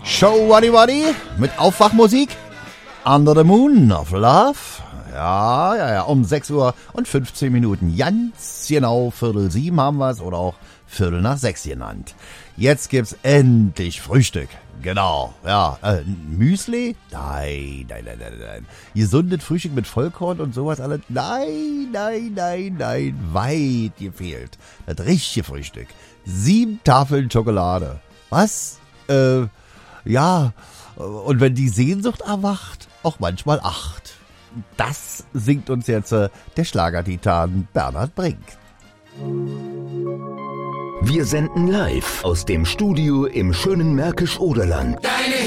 Show Waddy Waddy mit Aufwachmusik. Under the Moon of Love. Ja, um 6 Uhr und 15 Minuten. Ganz genau 6:45 haben wir es oder auch 6:15 genannt. Jetzt gibt's endlich Frühstück. Genau, ja. Müsli? Nein. Gesundes Frühstück mit Vollkorn und sowas alles? Nein. Weit gefehlt. Das richtige Frühstück. 7 Tafeln Schokolade. Was? Ja. Und wenn die Sehnsucht erwacht, auch manchmal 8. Das singt uns jetzt der Schlagertitan Bernhard Brink. Wir senden live aus dem Studio im schönen Märkisch-Oderland. Deine